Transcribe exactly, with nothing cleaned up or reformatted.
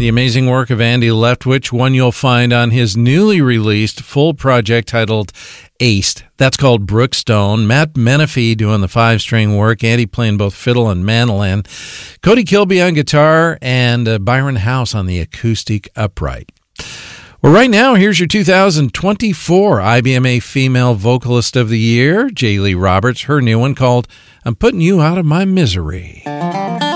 The amazing work of Andy Leftwich, one you'll find on his newly released full project titled Aced. That's called Brookstone. Matt Menifee doing the five-string work, Andy playing both fiddle and mandolin, Cody Kilby on guitar, and uh, Byron House on the acoustic upright. Well, right now, here's your two thousand twenty-four I B M A Female Vocalist of the Year, J. Lee Roberts, her new one called I'm Putting You Out of My Misery.